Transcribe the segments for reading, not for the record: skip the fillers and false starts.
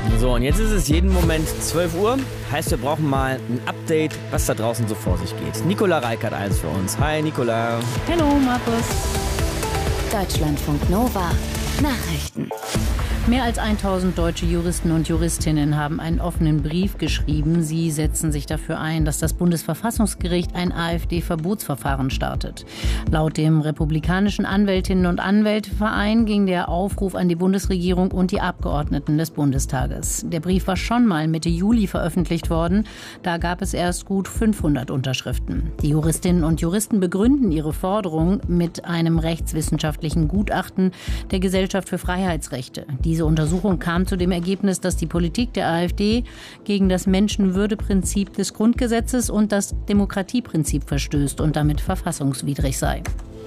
So, und jetzt ist es jeden Moment 12 Uhr. Heißt, wir brauchen mal ein Update, was da draußen so vor sich geht. Nicola Reik hat eins für uns. Hi, Nicola. Hallo, Markus. Deutschlandfunk Nova. Nachrichten. Mehr als 1000 deutsche Juristen und Juristinnen haben einen offenen Brief geschrieben. Sie setzen sich dafür ein, dass das Bundesverfassungsgericht ein AfD-Verbotsverfahren startet. Laut dem Republikanischen Anwältinnen- und Anwälteverein ging der Aufruf an die Bundesregierung und die Abgeordneten des Bundestages. Der Brief war schon mal Mitte Juli veröffentlicht worden. Da gab es erst gut 500 Unterschriften. Die Juristinnen und Juristen begründen ihre Forderung mit einem rechtswissenschaftlichen Gutachten der Gesellschaft für Freiheitsrechte. Diese Untersuchung kam zu dem Ergebnis, dass die Politik der AfD gegen das Menschenwürdeprinzip des Grundgesetzes und das Demokratieprinzip verstößt und damit verfassungswidrig sei.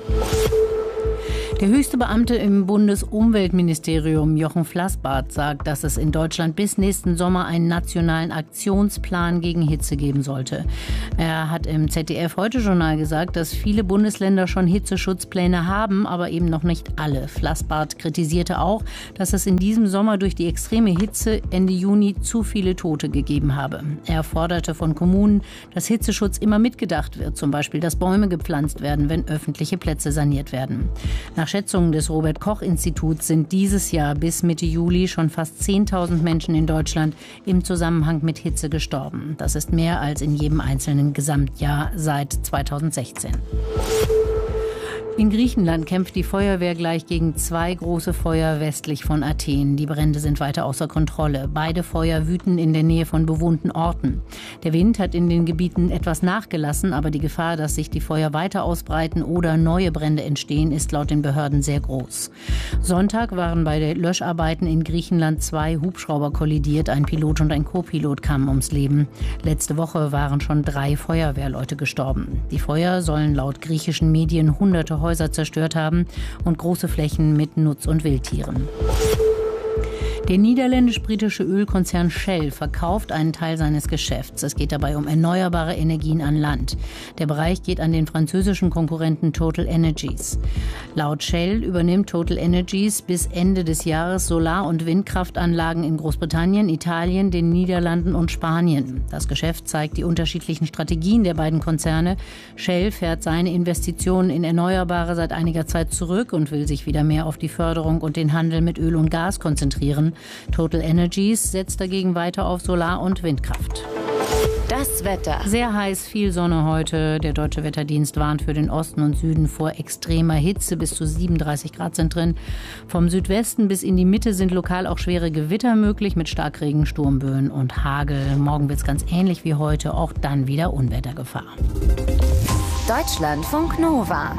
Der höchste Beamte im Bundesumweltministerium, Jochen Flassbart, sagt, dass es in Deutschland bis nächsten Sommer einen nationalen Aktionsplan gegen Hitze geben sollte. Er hat im ZDF-Heute-Journal gesagt, dass viele Bundesländer schon Hitzeschutzpläne haben, aber eben noch nicht alle. Flassbart kritisierte auch, dass es in diesem Sommer durch die extreme Hitze Ende Juni zu viele Tote gegeben habe. Er forderte von Kommunen, dass Hitzeschutz immer mitgedacht wird, zum Beispiel, dass Bäume gepflanzt werden, wenn öffentliche Plätze saniert werden. Nach Schätzungen des Robert-Koch-Instituts sind dieses Jahr bis Mitte Juli schon fast 10.000 Menschen in Deutschland im Zusammenhang mit Hitze gestorben. Das ist mehr als in jedem einzelnen Gesamtjahr seit 2016. In Griechenland kämpft die Feuerwehr gleich gegen 2 große Feuer westlich von Athen. Die Brände sind weiter außer Kontrolle. Beide Feuer wüten in der Nähe von bewohnten Orten. Der Wind hat in den Gebieten etwas nachgelassen, aber die Gefahr, dass sich die Feuer weiter ausbreiten oder neue Brände entstehen, ist laut den Behörden sehr groß. Sonntag waren bei den Löscharbeiten in Griechenland 2 Hubschrauber kollidiert. Ein Pilot und ein Co-Pilot kamen ums Leben. Letzte Woche waren schon 3 Feuerwehrleute gestorben. Die Feuer sollen laut griechischen Medien hunderte Häuser zerstört haben und große Flächen mit Nutz- und Wildtieren. Der niederländisch-britische Ölkonzern Shell verkauft einen Teil seines Geschäfts. Es geht dabei um erneuerbare Energien an Land. Der Bereich geht an den französischen Konkurrenten Total Energies. Laut Shell übernimmt Total Energies bis Ende des Jahres Solar- und Windkraftanlagen in Großbritannien, Italien, den Niederlanden und Spanien. Das Geschäft zeigt die unterschiedlichen Strategien der beiden Konzerne. Shell fährt seine Investitionen in Erneuerbare seit einiger Zeit zurück und will sich wieder mehr auf die Förderung und den Handel mit Öl und Gas konzentrieren. Total Energies setzt dagegen weiter auf Solar- und Windkraft. Das Wetter. Sehr heiß, viel Sonne heute. Der Deutsche Wetterdienst warnt für den Osten und Süden vor extremer Hitze. Bis zu 37 Grad sind drin. Vom Südwesten bis in die Mitte sind lokal auch schwere Gewitter möglich mit Starkregen, Sturmböen und Hagel. Morgen wird es ganz ähnlich wie heute, auch dann wieder Unwettergefahr. Deutschlandfunk Nova.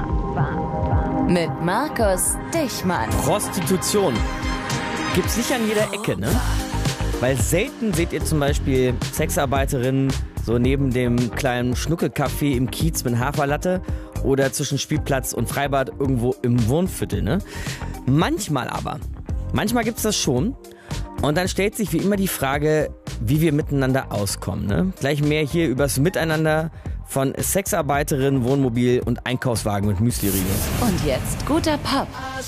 Mit Markus Dichmann. Prostitution gibt's nicht an jeder Ecke, ne? Weil selten seht ihr zum Beispiel Sexarbeiterinnen so neben dem kleinen Schnuckelcafé im Kiez mit Haferlatte oder zwischen Spielplatz und Freibad irgendwo im Wohnviertel, ne? Manchmal gibt's das schon. Und dann stellt sich wie immer die Frage, wie wir miteinander auskommen, ne? Gleich mehr hier übers Miteinander von Sexarbeiterinnen, Wohnmobil und Einkaufswagen mit Müsli-Riegel. Und jetzt guter Pop.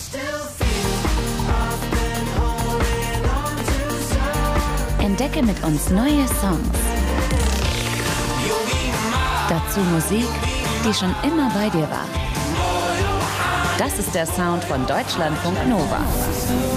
Entdecke mit uns neue Songs. Dazu Musik, die schon immer bei dir war. Das ist der Sound von Deutschlandfunk Nova.